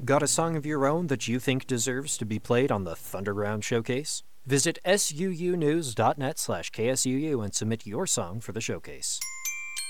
Got a song of your own that you think deserves to be played on the Thunderground Showcase? Visit suunews.net/KSUU and submit your song for the showcase.